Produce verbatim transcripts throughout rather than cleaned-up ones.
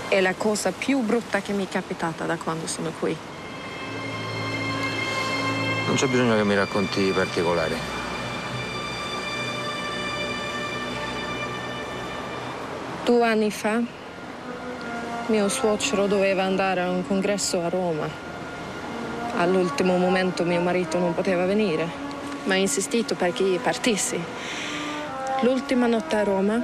È la cosa più brutta che mi è capitata da quando sono qui. Non c'è bisogno che mi racconti i particolari. Due anni fa, mio suocero doveva andare a un congresso a Roma. All'ultimo momento mio marito non poteva venire, ma ha insistito perché partissi. L'ultima notte a Roma,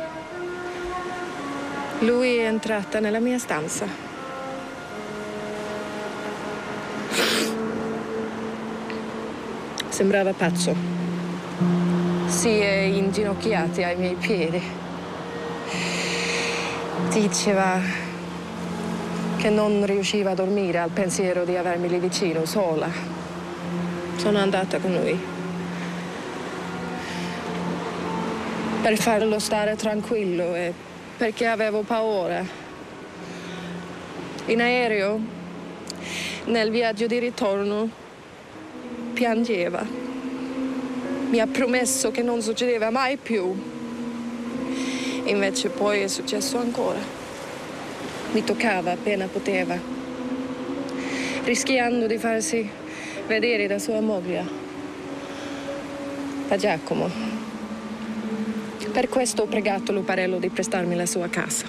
lui è entrata nella mia stanza. Sembrava pazzo. Si è inginocchiato ai miei piedi. Diceva che non riusciva a dormire al pensiero di avermi lì vicino, sola. Sono andata con lui per farlo stare tranquillo e perché avevo paura. In aereo, nel viaggio di ritorno, piangeva. Mi ha promesso che non succedeva mai più. Invece poi è successo ancora. Mi toccava appena poteva, rischiando di farsi vedere da sua moglie, da Giacomo. Per questo ho pregato Luparello di prestarmi la sua casa.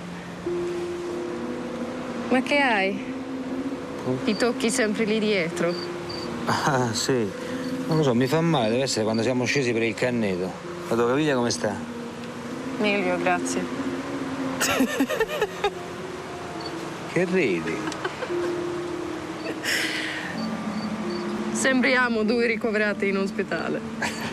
Ma che hai? Ti tocchi sempre lì dietro. Ah, sì. Non lo so, mi fa male, deve essere quando siamo scesi per il canneto. La tua caviglia come sta? Meglio, grazie. Che ridi? Sembriamo due ricoverati in ospedale.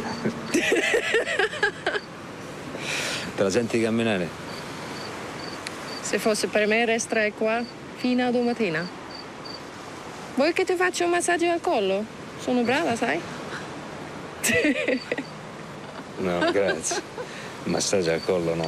Te la senti camminare? Se fosse per me resterei qua fino a domattina. Vuoi che ti faccia un massaggio al collo? Sono brava, sai? No, grazie. Massaggio al collo no.